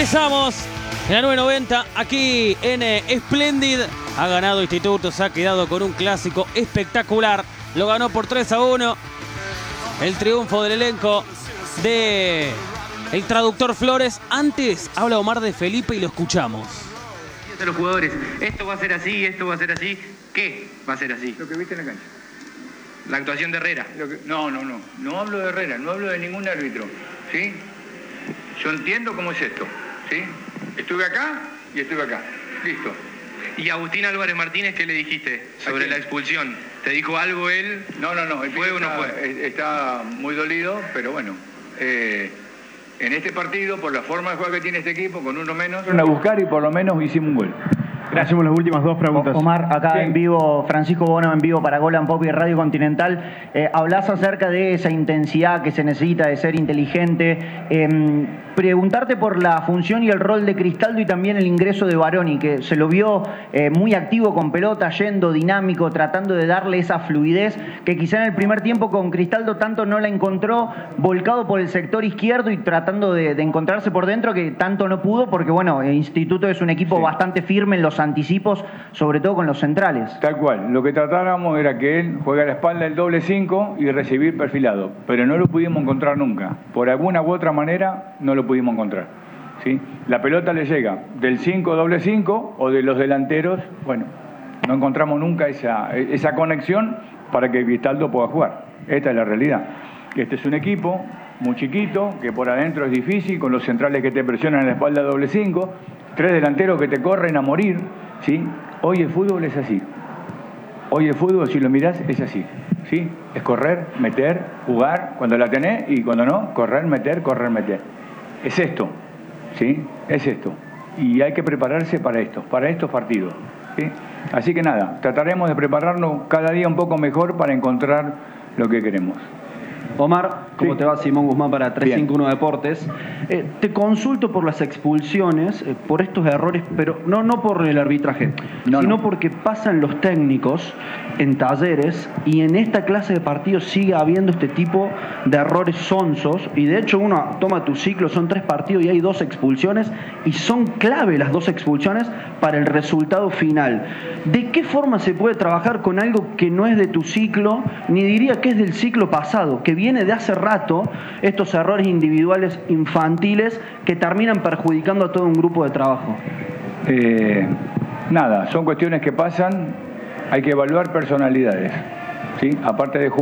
Empezamos en la 990 aquí en Splendid. Ha ganado Instituto, se ha quedado con un clásico espectacular. Lo ganó por 3-1. El triunfo del elenco de el traductor Flores. Antes habla Omar de Felipe y lo escuchamos. A los jugadores, esto va a ser así, esto va a ser así. ¿Qué va a ser así? Lo que viste en la cancha. La actuación de Herrera. No hablo de Herrera, no hablo de ningún árbitro, ¿sí? Yo entiendo cómo es esto, ¿sí? Estuve acá y estuve acá, listo. ¿Y a Agustín Álvarez Martínez qué le dijiste sobre la expulsión? ¿Te dijo algo él? No, ¿Fue o no fue? Está muy dolido, pero bueno, en este partido, por la forma de jugar que tiene este equipo, con uno menos, fueron a buscar y por lo menos hicimos un gol. Hacemos las últimas dos preguntas. Omar, acá Sí. en vivo, Francisco Bono en vivo para Golan Pop y Radio Continental. Hablás acerca de esa intensidad que se necesita de ser inteligente. Preguntarte por la función y el rol de Cristaldo y también el ingreso de Baroni, que se lo vio muy activo con pelota, yendo dinámico, tratando de darle esa fluidez que quizá en el primer tiempo con Cristaldo tanto no la encontró, volcado por el sector izquierdo y tratando de encontrarse por dentro, que tanto no pudo, porque bueno, el Instituto es un equipo bastante firme en los anticipos, sobre todo con los centrales. Tal cual, lo que tratábamos era que él juega a la espalda el doble 5 y recibir perfilado, pero no lo pudimos encontrar nunca. Por alguna u otra manera no lo pudimos encontrar, ¿sí? La pelota le llega del 5 doble 5 o de los delanteros, bueno, no encontramos nunca esa conexión para que Cristaldo pueda jugar. Esta es la realidad. Este es un equipo muy chiquito, que por adentro es difícil, con los centrales que te presionan en la espalda doble 5, 3 delanteros que te corren a morir, ¿sí? Hoy el fútbol es así. Hoy el fútbol, si lo mirás, es así, ¿sí? Es correr, meter, jugar cuando la tenés y cuando no, correr, meter. Es esto, ¿sí? Es esto. Y hay que prepararse para estos partidos, ¿sí? Así que nada, trataremos de prepararnos cada día un poco mejor para encontrar lo que queremos. Omar, ¿cómo Sí. te va? Simón Guzmán para 351 Deportes. Te consulto por las expulsiones, por estos errores, pero no por el arbitraje, sino porque pasan los técnicos en Talleres y en esta clase de partidos sigue habiendo este tipo de errores sonsos, y de hecho uno toma tu ciclo, son 3 partidos y hay 2 expulsiones, y son clave las 2 expulsiones para el resultado final. ¿De qué forma se puede trabajar con algo que no es de tu ciclo, ni diría que es del ciclo pasado, que viene de hace rato, estos errores individuales infantiles que terminan perjudicando a todo un grupo de trabajo? Nada, son cuestiones que pasan, hay que evaluar personalidades, ¿sí? Aparte de